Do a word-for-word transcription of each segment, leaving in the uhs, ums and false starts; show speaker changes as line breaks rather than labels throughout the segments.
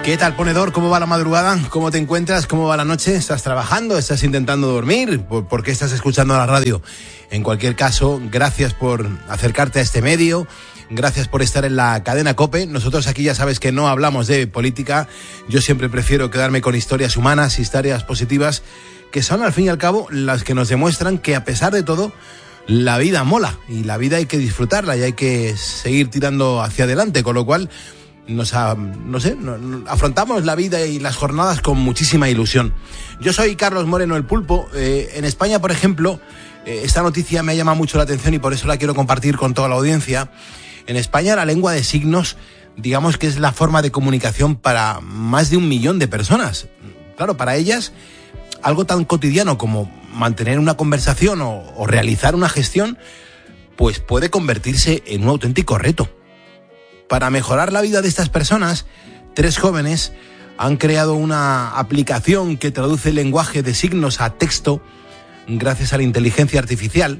¿Qué tal, ponedor? ¿Cómo va la madrugada? ¿Cómo te encuentras? ¿Cómo va la noche? ¿Estás trabajando? ¿Estás intentando dormir? ¿Por, por qué estás escuchando la radio? En cualquier caso, gracias por acercarte a este medio. Gracias por estar en la cadena COPE. Nosotros aquí ya sabes que no hablamos de política. Yo siempre prefiero quedarme con historias humanas, historias positivas, que son al fin y al cabo las que nos demuestran que a pesar de todo, la vida mola. Y la vida hay que disfrutarla y hay que seguir tirando hacia adelante. Con lo cual, nos, ha, no sé, nos, afrontamos la vida y las jornadas con muchísima ilusión. Yo soy Carlos Moreno, el Pulpo. Eh, en España, por ejemplo, eh, esta noticia me llama mucho la atención y por eso la quiero compartir con toda la audiencia. En España, la lengua de signos, digamos que es la forma de comunicación para más de un millón de personas. Claro, para ellas, algo tan cotidiano como mantener una conversación o, o realizar una gestión, pues puede convertirse en un auténtico reto. Para mejorar la vida de estas personas, tres jóvenes han creado una aplicación que traduce el lenguaje de signos a texto gracias a la inteligencia artificial.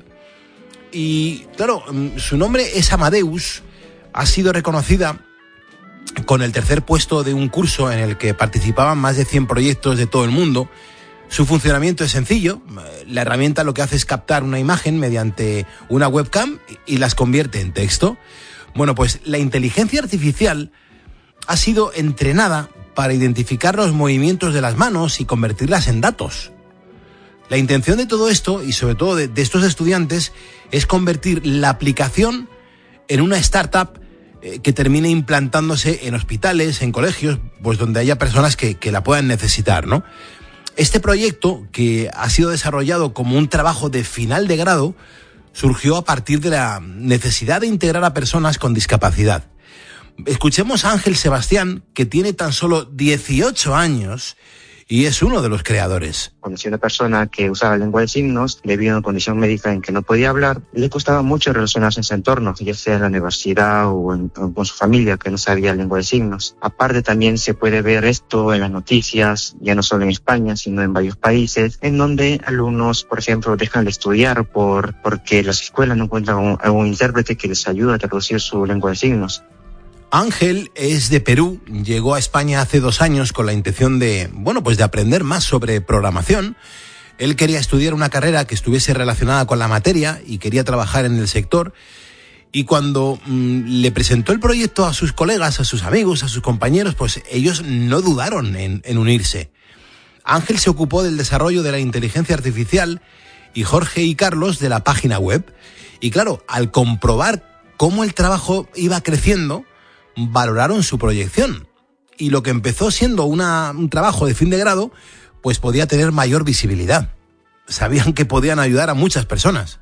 Y claro, su nombre es Amadeus. Ha sido reconocida con el tercer puesto de un curso en el que participaban más de cien proyectos de todo el mundo. Su funcionamiento es sencillo. La herramienta lo que hace es captar una imagen mediante una webcam y las convierte en texto. Bueno, pues la inteligencia artificial ha sido entrenada para identificar los movimientos de las manos y convertirlas en datos. La intención de todo esto, y sobre todo de, de estos estudiantes, es convertir la aplicación en una startup eh, que termine implantándose en hospitales, en colegios, pues donde haya personas que, que la puedan necesitar, ¿no? Este proyecto, que ha sido desarrollado como un trabajo de final de grado, surgió a partir de la necesidad de integrar a personas con discapacidad. Escuchemos a Ángel Sebastián, que tiene tan solo dieciocho años y es uno de los creadores.
Conocí a una persona que usaba lengua de signos debido a una condición médica en que no podía hablar. Le costaba mucho relacionarse en su entorno, ya sea en la universidad o, en, o con su familia, que no sabía lengua de signos. Aparte, también se puede ver esto en las noticias, ya no solo en España, sino en varios países, en donde alumnos, por ejemplo, dejan de estudiar por porque las escuelas no encuentran un, un intérprete que les ayude a traducir su lengua de signos.
Ángel es de Perú, llegó a España hace dos años con la intención de, bueno, pues de aprender más sobre programación. Él quería estudiar una carrera que estuviese relacionada con la materia y quería trabajar en el sector. Y cuando mmm, le presentó el proyecto a sus colegas, a sus amigos, a sus compañeros, pues ellos no dudaron en, en unirse. Ángel se ocupó del desarrollo de la inteligencia artificial y Jorge y Carlos de la página web. Y claro, al comprobar cómo el trabajo iba creciendo, valoraron su proyección y lo que empezó siendo una, un trabajo de fin de grado, pues podía tener mayor visibilidad. Sabían que podían ayudar a muchas personas.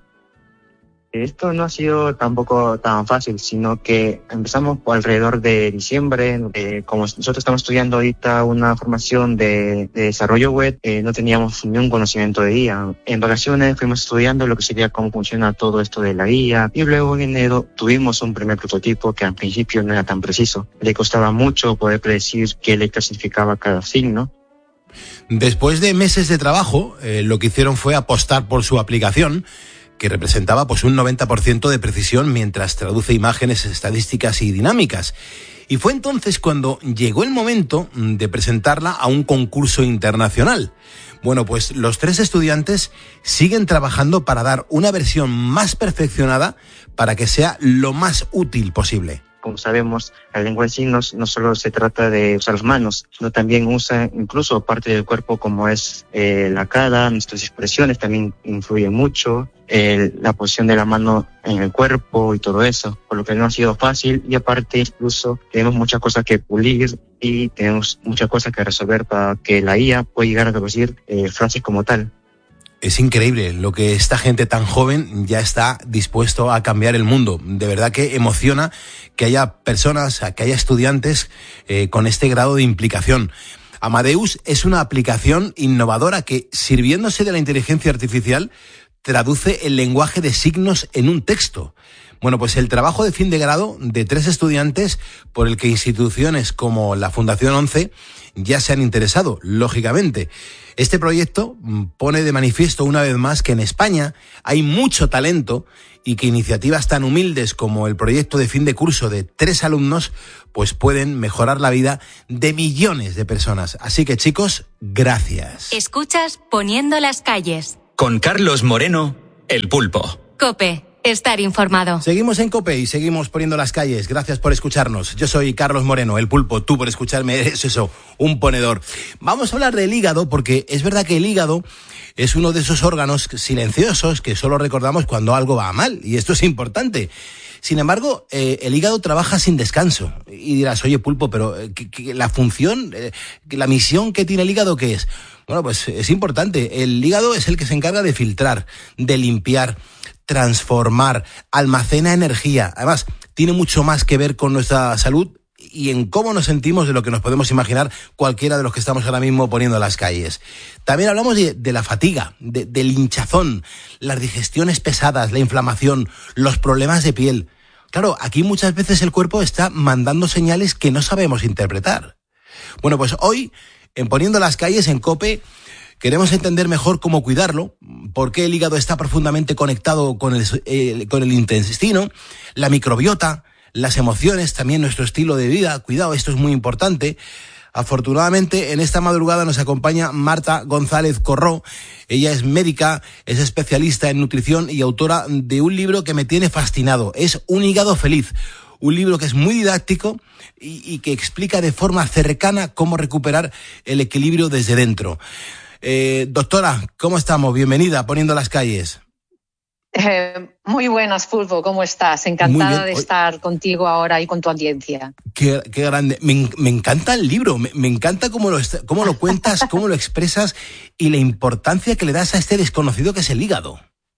Esto no ha sido tampoco tan fácil, sino que empezamos por alrededor de diciembre. Eh, como nosotros estamos estudiando ahorita una formación de, de desarrollo web, eh, no teníamos ni un conocimiento de I A. En vacaciones fuimos estudiando lo que sería cómo funciona todo esto de la I A y luego en enero tuvimos un primer prototipo que al principio no era tan preciso. Le costaba mucho poder predecir qué letra significaba cada signo.
Después de meses de trabajo, eh, lo que hicieron fue apostar por su aplicación, que representaba pues un noventa por ciento de precisión mientras traduce imágenes estadísticas y dinámicas. Y fue entonces cuando llegó el momento de presentarla a un concurso internacional. Bueno, pues los tres estudiantes siguen trabajando para dar una versión más perfeccionada para que sea lo más útil posible.
Como sabemos, la lengua de signos no solo se trata de usar las manos, sino también usa incluso parte del cuerpo como es eh, la cara, nuestras expresiones también influyen mucho, eh, la posición de la mano en el cuerpo y todo eso, por lo que no ha sido fácil y aparte incluso tenemos muchas cosas que pulir y tenemos muchas cosas que resolver para que la I A pueda llegar a traducir eh, frases como tal.
Es increíble lo que esta gente tan joven ya está dispuesto a cambiar el mundo. De verdad que emociona que haya personas, que haya estudiantes eh, con este grado de implicación. Amadeus es una aplicación innovadora que, sirviéndose de la inteligencia artificial, traduce el lenguaje de signos en un texto. Bueno, pues el trabajo de fin de grado de tres estudiantes por el que instituciones como la Fundación once ya se han interesado, lógicamente. Este proyecto pone de manifiesto una vez más que en España hay mucho talento y que iniciativas tan humildes como el proyecto de fin de curso de tres alumnos pues pueden mejorar la vida de millones de personas. Así que, chicos, gracias.
Escuchas Poniendo las calles.
Con Carlos Moreno, El Pulpo.
COPE. Estar informado.
Seguimos en COPE y seguimos poniendo las calles. Gracias por escucharnos. Yo soy Carlos Moreno, El Pulpo. Tú por escucharme eres eso, un ponedor. Vamos a hablar del hígado porque es verdad que el hígado es uno de esos órganos silenciosos que solo recordamos cuando algo va mal. Y esto es importante. Sin embargo, eh, el hígado trabaja sin descanso. Y dirás, oye, Pulpo, pero eh, ¿qué, qué, la función, eh, la misión que tiene el hígado, ¿qué es? Bueno, pues es importante. El hígado es el que se encarga de filtrar, de limpiar, transformar, almacena energía. Además, tiene mucho más que ver con nuestra salud y en cómo nos sentimos de lo que nos podemos imaginar cualquiera de los que estamos ahora mismo poniendo las calles. También hablamos de, de la fatiga, de, del hinchazón, las digestiones pesadas, la inflamación, los problemas de piel. Claro, aquí muchas veces el cuerpo está mandando señales que no sabemos interpretar. Bueno, pues hoy, en Poniendo las calles, en COPE, queremos entender mejor cómo cuidarlo, por qué el hígado está profundamente conectado con el, eh, con el intestino, la microbiota, las emociones, también nuestro estilo de vida. Cuidado, esto es muy importante. Afortunadamente, en esta madrugada nos acompaña Marta González Corró. Ella es médica, es especialista en nutrición y autora de un libro que me tiene fascinado. Es Un hígado feliz. Un libro que es muy didáctico y, y que explica de forma cercana cómo recuperar el equilibrio desde dentro. Eh, doctora, ¿cómo estamos? Bienvenida a Poniendo las calles.
Eh, muy buenas, Pulpo, ¿cómo estás? Encantada de estar contigo ahora y con tu audiencia.
Qué, qué grande. Me, me encanta el libro, me, me encanta cómo lo, cómo lo cuentas, cómo lo expresas y la importancia que le das a este desconocido que es el hígado.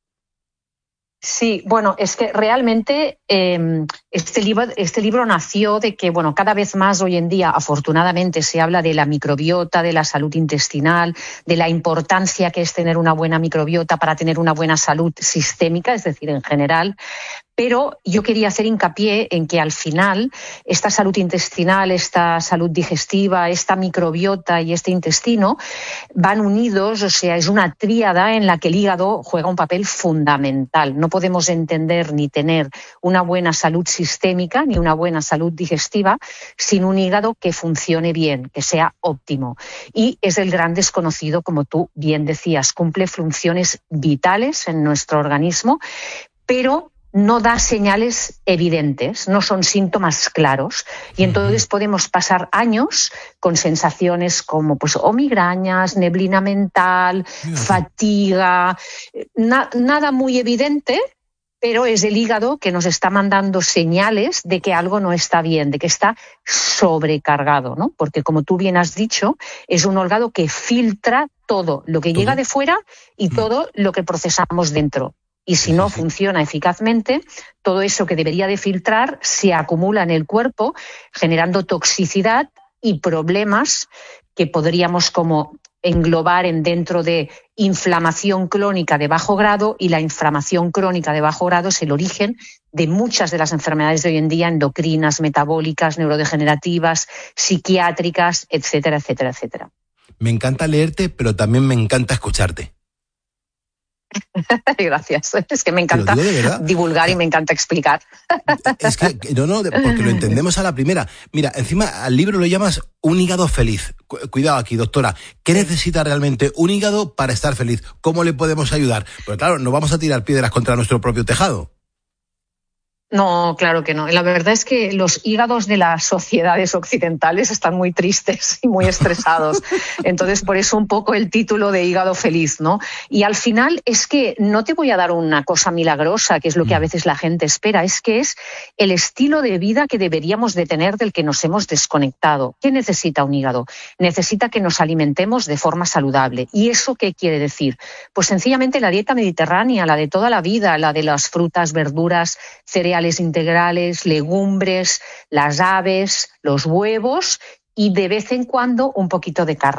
Sí, bueno, es que realmente eh, este libro, este libro nació de que, bueno, cada vez más hoy en día, afortunadamente, se habla de la microbiota, de la salud intestinal, de la importancia que es tener una buena microbiota para tener una buena salud sistémica, es decir, en general. Pero yo quería hacer hincapié en que al final esta salud intestinal, esta salud digestiva, esta microbiota y este intestino van unidos, o sea, es una tríada en la que el hígado juega un papel fundamental. No podemos entender ni tener una buena salud sistémica ni una buena salud digestiva sin un hígado que funcione bien, que sea óptimo. Y es el gran desconocido, como tú bien decías, cumple funciones vitales en nuestro organismo, pero no da señales evidentes, no son síntomas claros y entonces podemos pasar años con sensaciones como pues o migrañas, neblina mental, fatiga, na- nada muy evidente, pero es el hígado que nos está mandando señales de que algo no está bien, de que está sobrecargado, ¿no? Porque como tú bien has dicho, es un órgano que filtra todo lo que ¿Todo? llega de fuera y mm. todo lo que procesamos dentro. Y si no funciona eficazmente, todo eso que debería de filtrar se acumula en el cuerpo, generando toxicidad y problemas que podríamos como englobar en dentro de inflamación crónica de bajo grado, y la inflamación crónica de bajo grado es el origen de muchas de las enfermedades de hoy en día, endocrinas, metabólicas, neurodegenerativas, psiquiátricas, etcétera, etcétera, etcétera.
Me encanta leerte, pero también me encanta escucharte.
Gracias, es que me encanta divulgar y me encanta explicar.
Es que, no, no, porque lo entendemos a la primera. Mira, encima al libro lo llamas Un hígado feliz. Cuidado aquí, doctora. ¿Qué necesita realmente un hígado para estar feliz? ¿Cómo le podemos ayudar? Porque claro, no vamos a tirar piedras contra nuestro propio tejado.
No, claro que no. La verdad es que los hígados de las sociedades occidentales están muy tristes y muy estresados. Entonces, por eso un poco el título de hígado feliz, ¿no? Y al final es que no te voy a dar una cosa milagrosa, que es lo que a veces la gente espera, es que es el estilo de vida que deberíamos de tener del que nos hemos desconectado. ¿Qué necesita un hígado? Necesita que nos alimentemos de forma saludable. ¿Y eso qué quiere decir? Pues sencillamente la dieta mediterránea, la de toda la vida, la de las frutas, verduras, cereales integrales, legumbres, las aves, los huevos y de vez en cuando un poquito de carne.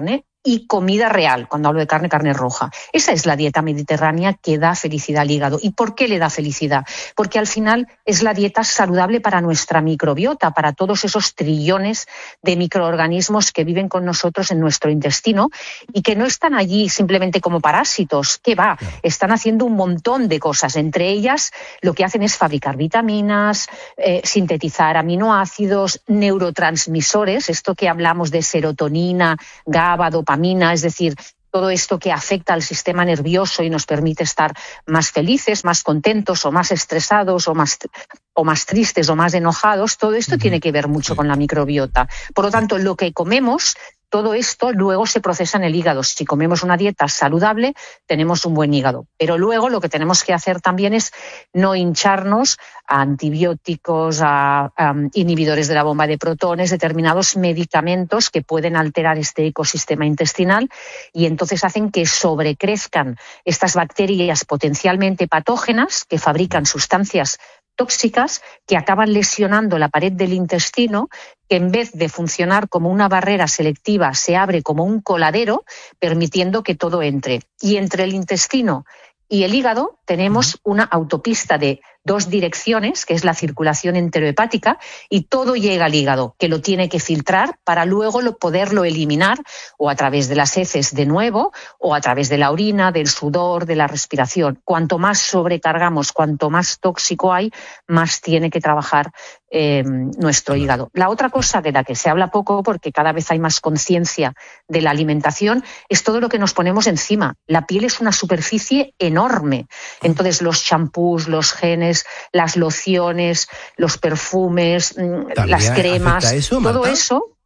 y comida real. Cuando hablo de carne, carne roja. Esa es la dieta mediterránea que da felicidad al hígado. ¿Y por qué le da felicidad? Porque al final es la dieta saludable para nuestra microbiota, para todos esos trillones de microorganismos que viven con nosotros en nuestro intestino y que no están allí simplemente como parásitos. ¿Qué va? Están haciendo un montón de cosas. Entre ellas, lo que hacen es fabricar vitaminas, eh, sintetizar aminoácidos, neurotransmisores, esto que hablamos de serotonina, GABA, dopamina, es decir, todo esto que afecta al sistema nervioso y nos permite estar más felices, más contentos o más estresados o más, o más tristes o más enojados, todo esto uh-huh. tiene que ver mucho sí. con la microbiota. Por lo tanto, lo que comemos, todo esto luego se procesa en el hígado. Si comemos una dieta saludable, tenemos un buen hígado. Pero luego lo que tenemos que hacer también es no hincharnos a antibióticos, a, a inhibidores de la bomba de protones, determinados medicamentos que pueden alterar este ecosistema intestinal y entonces hacen que sobrecrezcan estas bacterias potencialmente patógenas que fabrican sustancias tóxicas que acaban lesionando la pared del intestino, que en vez de funcionar como una barrera selectiva se abre como un coladero, permitiendo que todo entre. Y entre el intestino y el hígado tenemos una autopista de dos direcciones, que es la circulación enterohepática, y todo llega al hígado, que lo tiene que filtrar para luego lo, poderlo eliminar o a través de las heces de nuevo o a través de la orina, del sudor, de la respiración. Cuanto más sobrecargamos, cuanto más tóxico hay, más tiene que trabajar eh, nuestro hígado. La otra cosa de la que se habla poco, porque cada vez hay más conciencia de la alimentación, es todo lo que nos ponemos encima. La piel es una superficie enorme. Entonces los champús, los genes, las lociones, los perfumes, las cremas, eso, todo Marta? Eso,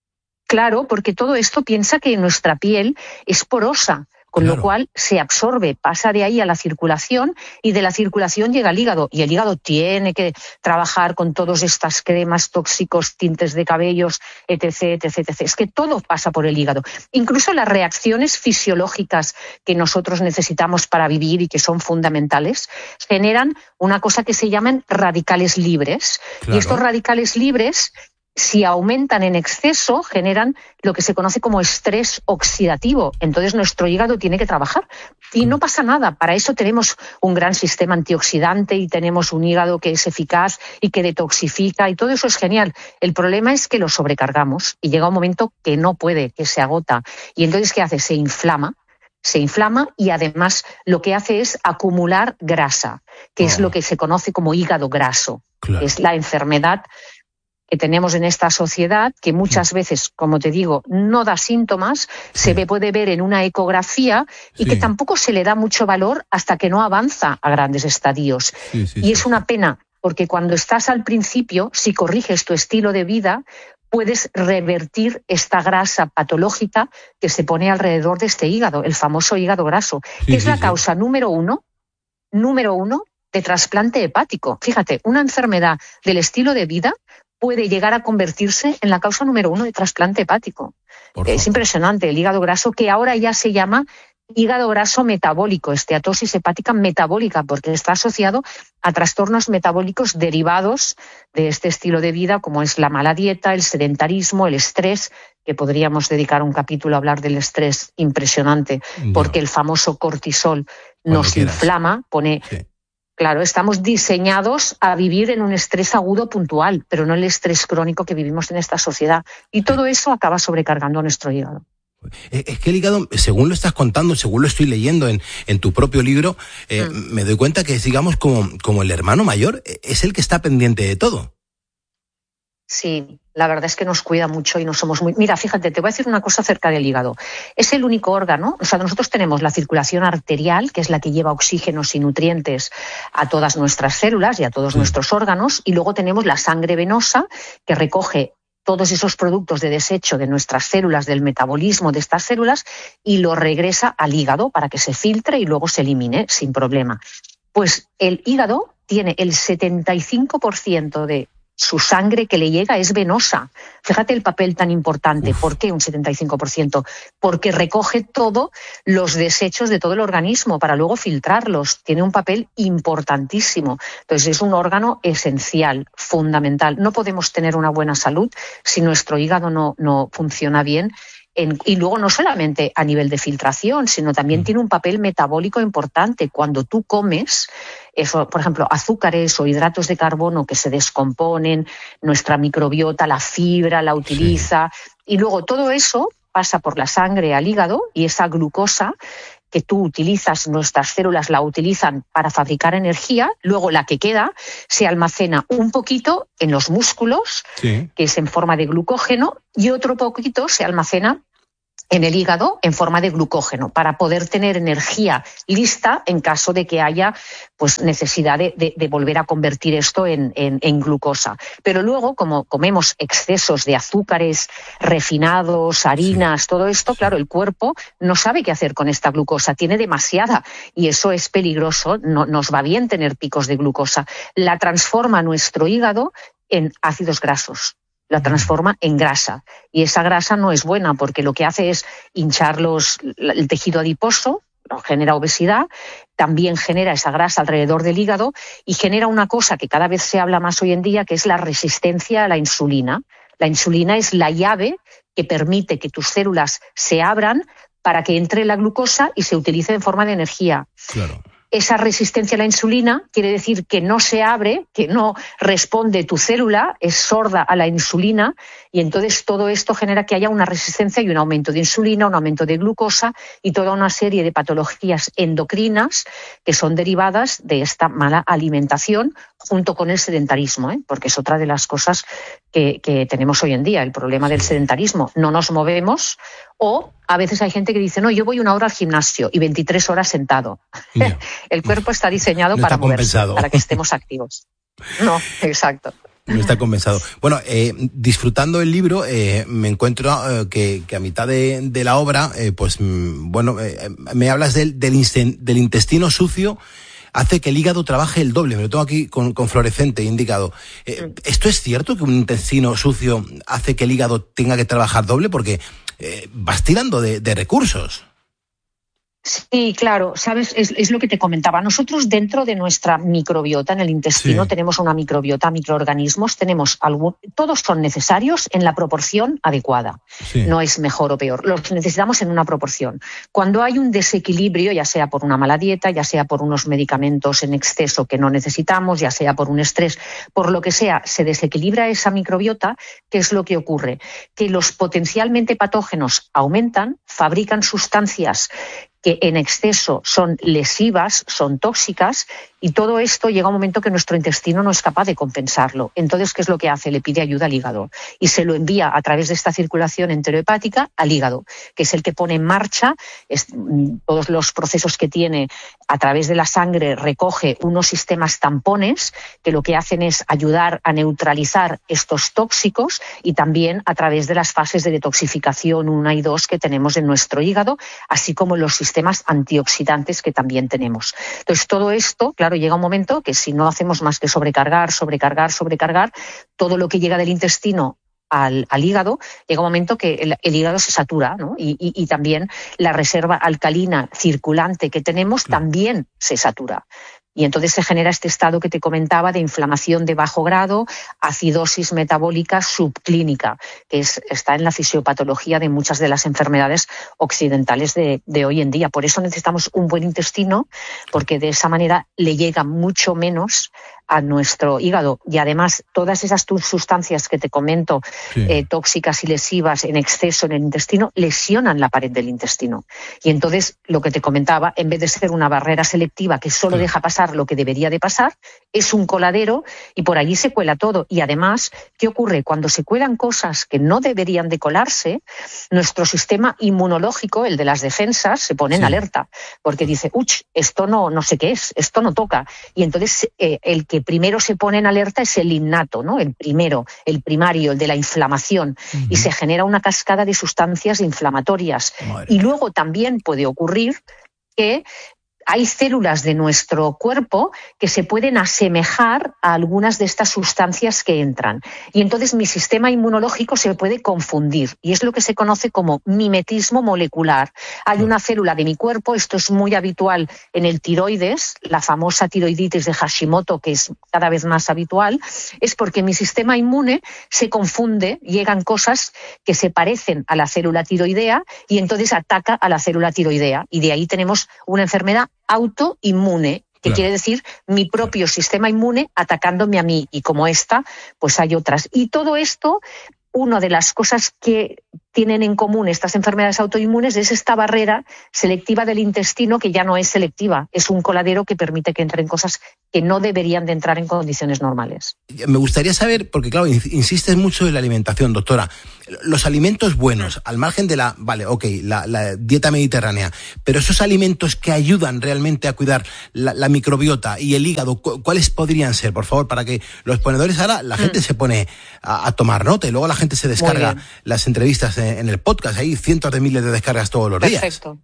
claro, porque todo esto piensa que nuestra piel es porosa, con claro. lo cual se absorbe, pasa de ahí a la circulación y de la circulación llega al hígado. Y el hígado tiene que trabajar con todas estas cremas tóxicos, tintes de cabellos, etc, etc, etc. Es que todo pasa por el hígado. Incluso las reacciones fisiológicas que nosotros necesitamos para vivir y que son fundamentales, generan una cosa que se llaman radicales libres. Claro. Y estos radicales libres, si aumentan en exceso, generan lo que se conoce como estrés oxidativo. Entonces nuestro hígado tiene que trabajar. Y no pasa nada. Para eso tenemos un gran sistema antioxidante y tenemos un hígado que es eficaz y que detoxifica y todo eso es genial. El problema es que lo sobrecargamos y llega un momento que no puede, que se agota. Y entonces, ¿qué hace? Se inflama. Se inflama y además lo que hace es acumular grasa, que oh. es lo que se conoce como hígado graso. Claro. Es la enfermedad que tenemos en esta sociedad, que muchas veces, como te digo, no da síntomas, sí. se ve, puede ver en una ecografía y sí. que tampoco se le da mucho valor hasta que no avanza a grandes estadios. Sí, sí, y sí, es sí. una pena, porque cuando estás al principio, si corriges tu estilo de vida, puedes revertir esta grasa patológica que se pone alrededor de este hígado, el famoso hígado graso, sí, que es sí, la sí. causa número uno, número uno de trasplante hepático. Fíjate, una enfermedad del estilo de vida puede llegar a convertirse en la causa número uno de trasplante hepático. Es impresionante el hígado graso, que ahora ya se llama hígado graso metabólico, esteatosis hepática metabólica, porque está asociado a trastornos metabólicos derivados de este estilo de vida, como es la mala dieta, el sedentarismo, el estrés, que podríamos dedicar un capítulo a hablar del estrés impresionante, no. porque el famoso cortisol Cuando nos quieras. inflama, pone... Sí. Claro, estamos diseñados a vivir en un estrés agudo puntual, pero no el estrés crónico que vivimos en esta sociedad. Y todo eso acaba sobrecargando a nuestro hígado.
Es que el hígado, según lo estás contando, según lo estoy leyendo en, en tu propio libro, eh, mm. me doy cuenta que es, digamos, como, como el hermano mayor, es el que está pendiente de todo.
Sí, la verdad es que nos cuida mucho y no somos muy... Mira, fíjate, te voy a decir una cosa acerca del hígado. Es el único órgano, o sea, nosotros tenemos la circulación arterial, que es la que lleva oxígenos y nutrientes a todas nuestras células y a todos sí. nuestros órganos, y luego tenemos la sangre venosa, que recoge todos esos productos de desecho de nuestras células, del metabolismo de estas células, y lo regresa al hígado para que se filtre y luego se elimine sin problema. Pues el hígado tiene el setenta y cinco por ciento de su sangre que le llega es venosa. Fíjate el papel tan importante. Uf. ¿Por qué un setenta y cinco por ciento? Porque recoge todos los desechos de todo el organismo para luego filtrarlos. Tiene un papel importantísimo. Entonces es un órgano esencial, fundamental. No podemos tener una buena salud si nuestro hígado no, no funciona bien En, y luego no solamente a nivel de filtración, sino también tiene un papel metabólico importante. Cuando tú comes, eso, por ejemplo, azúcares o hidratos de carbono que se descomponen, nuestra microbiota, la fibra la utiliza, sí. Y luego todo eso pasa por la sangre al hígado y esa glucosa que tú utilizas, nuestras células la utilizan para fabricar energía, luego la que queda se almacena un poquito en los músculos, sí. que es en forma de glucógeno, y otro poquito se almacena en el hígado en forma de glucógeno para poder tener energía lista en caso de que haya pues necesidad de, de, de volver a convertir esto en, en, en glucosa. Pero luego, como comemos excesos de azúcares refinados, harinas, sí. todo esto, claro, el cuerpo no sabe qué hacer con esta glucosa, tiene demasiada y eso es peligroso, no nos va bien tener picos de glucosa. La transforma nuestro hígado en ácidos grasos. La transforma en grasa y esa grasa no es buena porque lo que hace es hinchar los, el tejido adiposo, genera obesidad, también genera esa grasa alrededor del hígado y genera una cosa que cada vez se habla más hoy en día, que es la resistencia a la insulina. La insulina es la llave que permite que tus células se abran para que entre la glucosa y se utilice en forma de energía. Claro. Esa resistencia a la insulina quiere decir que no se abre, que no responde tu célula, es sorda a la insulina y entonces todo esto genera que haya una resistencia y un aumento de insulina, un aumento de glucosa y toda una serie de patologías endocrinas que son derivadas de esta mala alimentación junto con el sedentarismo, ¿eh? Porque es otra de las cosas que, que tenemos hoy en día, el problema del sedentarismo. No nos movemos o a veces hay gente que dice, no, yo voy una hora al gimnasio y veintitrés horas sentado. No. El cuerpo está diseñado no para está moverse, compensado. Para que estemos activos. No, exacto.
No está compensado. Bueno, eh, disfrutando el libro, eh, me encuentro eh, que, que a mitad de, de la obra, eh, pues, mm, bueno, eh, me hablas del, del, insten, del intestino sucio, hace que el hígado trabaje el doble. Me lo tengo aquí con, con fluorescente indicado. Eh, ¿Esto es cierto que un intestino sucio hace que el hígado tenga que trabajar doble? Porque eh, vas tirando de, de recursos.
Sí, claro, sabes, es, es lo que te comentaba. Nosotros dentro de nuestra microbiota, en el intestino, sí. tenemos una microbiota, microorganismos, tenemos algún, todos son necesarios en la proporción adecuada. Sí. No es mejor o peor, los necesitamos en una proporción. Cuando hay un desequilibrio, ya sea por una mala dieta, ya sea por unos medicamentos en exceso que no necesitamos, ya sea por un estrés, por lo que sea, se desequilibra esa microbiota, ¿qué es lo que ocurre? Que los potencialmente patógenos aumentan, fabrican sustancias que en exceso son lesivas, son tóxicas, y todo esto llega a un momento que nuestro intestino no es capaz de compensarlo. Entonces, ¿qué es lo que hace? Le pide ayuda al hígado y se lo envía a través de esta circulación enterohepática al hígado, que es el que pone en marcha es, todos los procesos que tiene a través de la sangre, recoge unos sistemas tampones que lo que hacen es ayudar a neutralizar estos tóxicos y también a través de las fases de detoxificación uno y dos que tenemos en nuestro hígado, así como los sistemas antioxidantes que también tenemos. Entonces, todo esto, claro, llega un momento que si no hacemos más que sobrecargar, sobrecargar, sobrecargar, todo lo que llega del intestino al, al hígado, llega un momento que el, el hígado se satura, ¿no? Y, y, y también la reserva alcalina circulante que tenemos también se satura. Y entonces se genera este estado que te comentaba de inflamación de bajo grado, acidosis metabólica subclínica, que es, está en la fisiopatología de muchas de las enfermedades occidentales de, de hoy en día. Por eso necesitamos un buen intestino, porque de esa manera le llega mucho menos a nuestro hígado. Y además todas esas sustancias que te comento, sí. eh, tóxicas y lesivas en exceso en el intestino, lesionan la pared del intestino. Y entonces lo que te comentaba, en vez de ser una barrera selectiva que solo sí. deja pasar lo que debería de pasar, es un coladero y por allí se cuela todo. Y además, ¿qué ocurre? Cuando se cuelan cosas que no deberían de colarse, nuestro sistema inmunológico, el de las defensas, se pone sí. en alerta, porque dice, uch, esto no, no sé qué es, esto no toca. Y entonces eh, el que primero se pone en alerta es el innato, ¿no? El primero, el primario, el de la inflamación. Uh-huh. Y se genera una cascada de sustancias inflamatorias. Madre. Y luego también puede ocurrir que hay células de nuestro cuerpo que se pueden asemejar a algunas de estas sustancias que entran. Y entonces mi sistema inmunológico se puede confundir. Y es lo que se conoce como mimetismo molecular. Hay una célula de mi cuerpo, esto es muy habitual en el tiroides, la famosa tiroiditis de Hashimoto, que es cada vez más habitual, es porque mi sistema inmune se confunde, llegan cosas que se parecen a la célula tiroidea y entonces ataca a la célula tiroidea. Y de ahí tenemos una enfermedad autoinmune, que claro. quiere decir mi propio claro. sistema inmune atacándome a mí. Y como esta, pues hay otras. Y todo esto, una de las cosas que tienen en común estas enfermedades autoinmunes es esta barrera selectiva del intestino, que ya no es selectiva, es un coladero que permite que entren cosas que no deberían de entrar en condiciones normales.
Me gustaría saber, porque claro, insistes mucho en la alimentación, doctora, los alimentos buenos, al margen de la, vale, ok, la, la dieta mediterránea, pero esos alimentos que ayudan realmente a cuidar la, la microbiota y el hígado, ¿cuáles podrían ser, por favor, para que los ponedores, ahora la gente mm. se pone a, a tomar nota y luego la gente se descarga las entrevistas en en el podcast, hay cientos de miles de descargas todos los días.
Perfecto.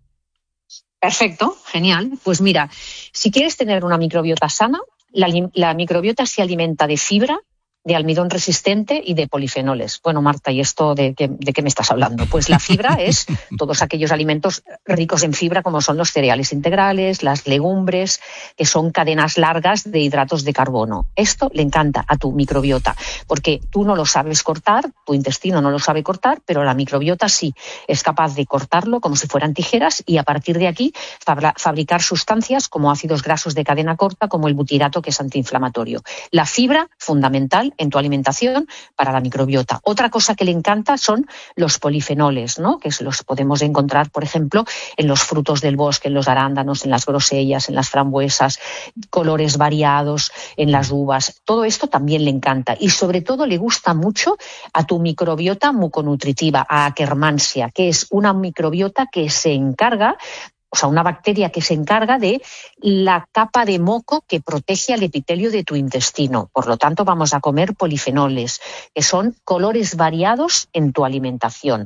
Perfecto, genial. Pues mira, si quieres tener una microbiota sana, la, la microbiota se alimenta de fibra, de almidón resistente y de polifenoles. Bueno, Marta, ¿y esto de qué, de qué me estás hablando? Pues la fibra es todos aquellos alimentos ricos en fibra, como son los cereales integrales, las legumbres, que son cadenas largas de hidratos de carbono. Esto le encanta a tu microbiota, porque tú no lo sabes cortar, tu intestino no lo sabe cortar, pero la microbiota sí es capaz de cortarlo como si fueran tijeras y a partir de aquí fabra, fabricar sustancias como ácidos grasos de cadena corta, como el butirato, que es antiinflamatorio. La fibra, fundamental en tu alimentación para la microbiota. Otra cosa que le encanta son los polifenoles, ¿no? Que los podemos encontrar, por ejemplo, en los frutos del bosque, en los arándanos, en las grosellas, en las frambuesas, colores variados, en las uvas. Todo esto también le encanta y sobre todo le gusta mucho a tu microbiota muconutritiva, a Akkermansia, que es una microbiota que se encarga, o sea, una bacteria que se encarga de la capa de moco que protege al epitelio de tu intestino. Por lo tanto, vamos a comer polifenoles, que son colores variados en tu alimentación.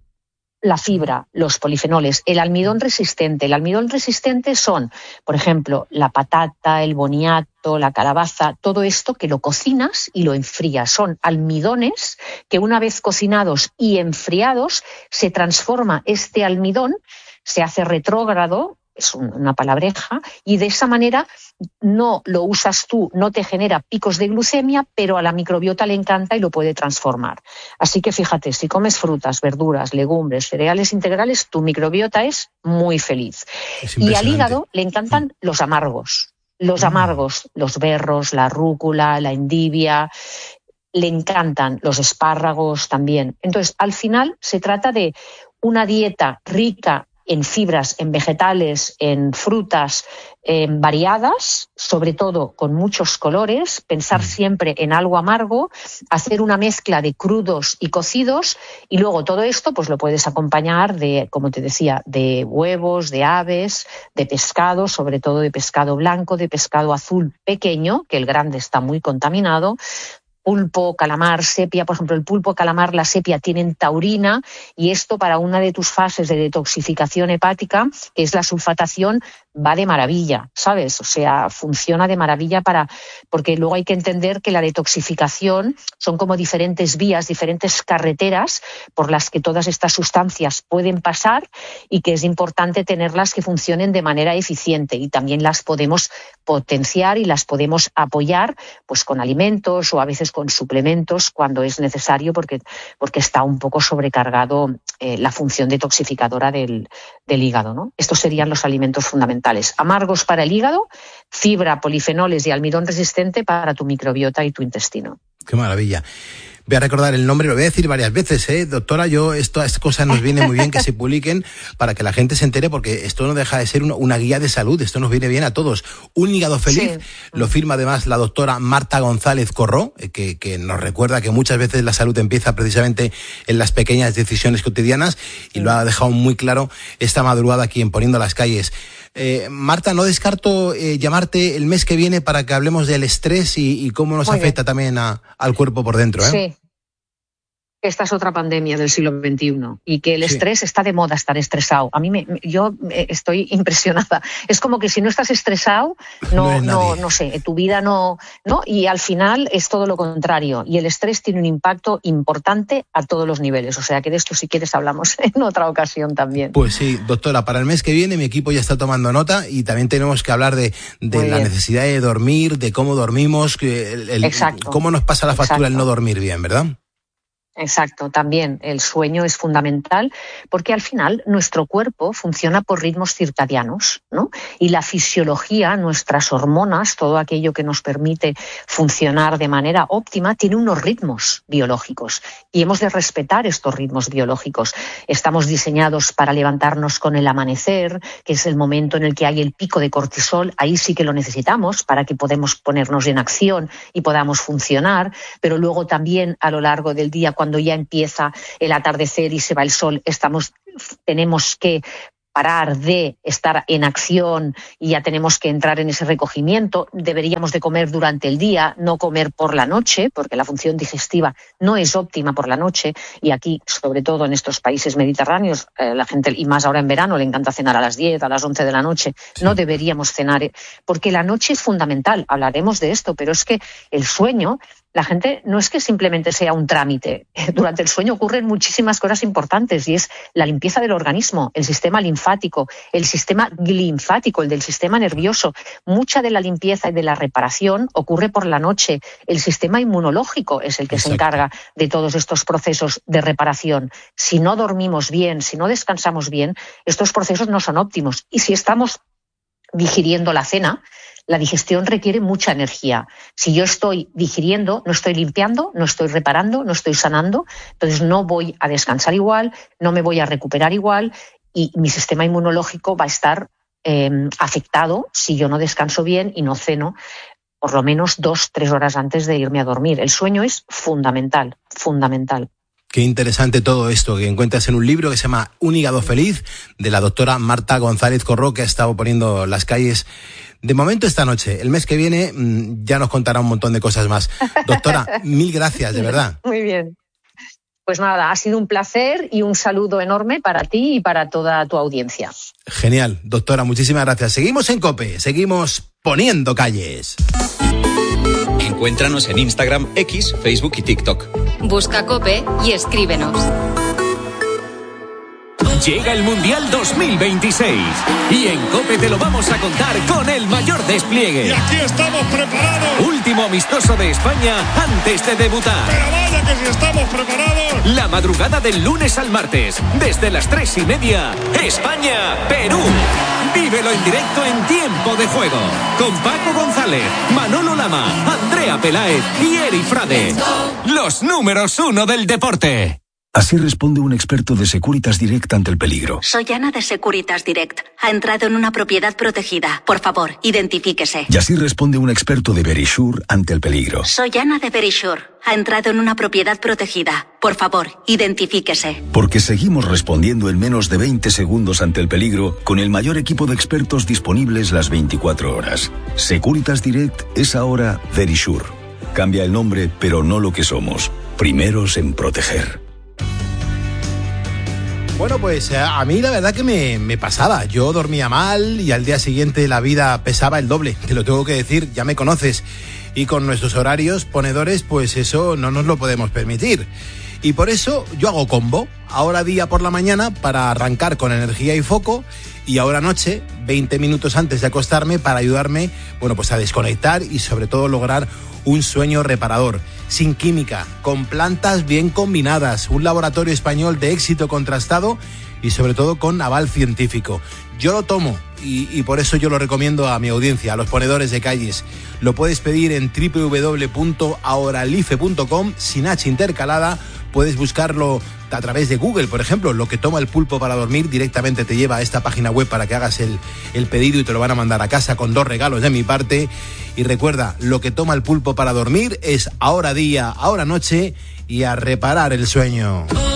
La fibra, los polifenoles, el almidón resistente. El almidón resistente son, por ejemplo, la patata, el boniato, la calabaza, todo esto que lo cocinas y lo enfrías. Son almidones que una vez cocinados y enfriados se transforma este almidón, se hace retrógrado, es una palabreja, y de esa manera no lo usas tú, no te genera picos de glucemia, pero a la microbiota le encanta y lo puede transformar. Así que fíjate, si comes frutas, verduras, legumbres, cereales integrales, tu microbiota es muy feliz. Es y al hígado le encantan los amargos. Los mm. amargos, los berros, la rúcula, la endivia, le encantan los espárragos también. Entonces, al final se trata de una dieta rica en fibras, en vegetales, en frutas eh, variadas, sobre todo con muchos colores, pensar siempre en algo amargo, hacer una mezcla de crudos y cocidos y luego todo esto pues lo puedes acompañar de, como te decía, de huevos, de aves, de pescado, sobre todo de pescado blanco, de pescado azul pequeño, que el grande está muy contaminado, pulpo, calamar, sepia. Por ejemplo, el pulpo, calamar, la sepia tienen taurina y esto para una de tus fases de detoxificación hepática, que es la sulfatación, va de maravilla, ¿sabes? O sea, funciona de maravilla para, porque luego hay que entender que la detoxificación son como diferentes vías, diferentes carreteras por las que todas estas sustancias pueden pasar y que es importante tenerlas que funcionen de manera eficiente y también las podemos potenciar y las podemos apoyar pues con alimentos o a veces con suplementos cuando es necesario porque, porque está un poco sobrecargado eh, la función detoxificadora del, del hígado, ¿no? Estos serían los alimentos fundamentales. Amargos para el hígado, fibra, polifenoles y almidón resistente para tu microbiota y tu intestino.
Qué maravilla. Voy a recordar el nombre, lo voy a decir varias veces, ¿eh? Doctora, yo, estas cosas nos viene muy bien que se publiquen para que la gente se entere, porque esto no deja de ser una, una guía de salud, esto nos viene bien a todos. Un hígado feliz, sí. Lo firma además la doctora Marta González Corró, que, que nos recuerda que muchas veces la salud empieza precisamente en las pequeñas decisiones cotidianas, y lo ha dejado muy claro esta madrugada aquí en Poniendo las Calles. Eh, Marta, no descarto eh, llamarte el mes que viene para que hablemos del estrés y, y cómo nos Muy afecta bien. también a, al cuerpo por dentro, ¿eh?
Sí. esta es otra pandemia del siglo veintiuno y que el estrés sí. está de moda estar estresado. A mí me, yo estoy impresionada. Es como que si no estás estresado, no, no, no, no sé, tu vida no, no, y al final es todo lo contrario. Y el estrés tiene un impacto importante a todos los niveles. O sea que de esto, si quieres, hablamos en otra ocasión también.
Pues sí, doctora, para el mes que viene mi equipo ya está tomando nota y también tenemos que hablar de, de la necesidad de dormir, de cómo dormimos, el, el, cómo nos pasa la factura Exacto. el no dormir bien, ¿verdad?
Exacto, también el sueño es fundamental porque al final nuestro cuerpo funciona por ritmos circadianos, ¿no? Y la fisiología, nuestras hormonas, todo aquello que nos permite funcionar de manera óptima, tiene unos ritmos biológicos y hemos de respetar estos ritmos biológicos. Estamos diseñados para levantarnos con el amanecer, que es el momento en el que hay el pico de cortisol, ahí sí que lo necesitamos para que podamos ponernos en acción y podamos funcionar, pero luego también a lo largo del día, cuando Cuando ya empieza el atardecer y se va el sol, estamos, tenemos que parar de estar en acción y ya tenemos que entrar en ese recogimiento. Deberíamos de comer durante el día, no comer por la noche, porque la función digestiva no es óptima por la noche. Y aquí, sobre todo en estos países mediterráneos, eh, la gente, y más ahora en verano, le encanta cenar a las diez, a las once de la noche. Sí. No deberíamos cenar, porque la noche es fundamental. Hablaremos de esto, pero es que el sueño... La gente no es que simplemente sea un trámite. Durante el sueño ocurren muchísimas cosas importantes y es la limpieza del organismo, el sistema linfático, el sistema linfático, el del sistema nervioso. Mucha de la limpieza y de la reparación ocurre por la noche. El sistema inmunológico es el que Exacto. se encarga de todos estos procesos de reparación. Si no dormimos bien, si no descansamos bien, estos procesos no son óptimos. Y si estamos digiriendo la cena, la digestión requiere mucha energía. Si yo estoy digiriendo, no estoy limpiando, no estoy reparando, no estoy sanando, entonces no voy a descansar igual, no me voy a recuperar igual y mi sistema inmunológico va a estar eh, afectado si yo no descanso bien y no ceno por lo menos dos, tres horas antes de irme a dormir. El sueño es fundamental, fundamental.
Qué interesante todo esto que encuentras en un libro que se llama Un hígado feliz, de la doctora Marta González Corro, que ha estado poniendo las calles de momento esta noche. El mes que viene mmm, ya nos contará un montón de cosas más. Doctora, mil gracias, de verdad.
Muy bien. Pues nada, ha sido un placer y un saludo enorme para ti y para toda tu audiencia.
Genial, doctora, muchísimas gracias. Seguimos en COPE, seguimos poniendo calles.
Encuéntranos en Instagram, X, Facebook y TikTok.
Busca COPE y escríbenos.
Llega el Mundial dos mil veintiséis y en COPE te lo vamos a contar con el mayor despliegue.
Y aquí estamos preparados.
Último amistoso de España antes de debutar.
Pero vaya que si estamos preparados.
La madrugada del lunes al martes, desde las tres y media, España-Perú. Vívelo en directo en tiempo de juego. Con Paco González, Manolo Lama, Andrea Peláez y Eri Frade. Los números uno del deporte.
Así responde un experto de Securitas Direct ante el peligro.
Soy Ana de Securitas Direct. Ha entrado en una propiedad protegida. Por favor, identifíquese.
Y así responde un experto de Verisure ante el peligro.
Soy Ana de Verisure. Ha entrado en una propiedad protegida. Por favor, identifíquese.
Porque seguimos respondiendo en menos de veinte segundos ante el peligro con el mayor equipo de expertos disponibles las veinticuatro horas. Securitas Direct es ahora Verisure. Cambia el nombre, pero no lo que somos. Primeros en proteger.
Bueno, pues a mí la verdad que me, me pasaba. Yo dormía mal y al día siguiente la vida pesaba el doble. Te lo tengo que decir, ya me conoces. Y con nuestros horarios ponedores, pues eso no nos lo podemos permitir. Y por eso yo hago combo. Ahora día por la mañana para arrancar con energía y foco. Y ahora noche, veinte minutos antes de acostarme para ayudarme, bueno, pues a desconectar y sobre todo lograr un sueño reparador. Sin química, con plantas bien combinadas, un laboratorio español de éxito contrastado y sobre todo con aval científico. Yo lo tomo y, y por eso yo lo recomiendo a mi audiencia, a los ponedores de calles. Lo puedes pedir en doble u doble u doble u punto ahoralife punto com sin H intercalada. Puedes buscarlo a través de Google, por ejemplo, lo que toma el pulpo para dormir, directamente te lleva a esta página web para que hagas el, el pedido y te lo van a mandar a casa con dos regalos de mi parte. Y recuerda, lo que toma el pulpo para dormir es ahora día, ahora noche y a reparar el sueño.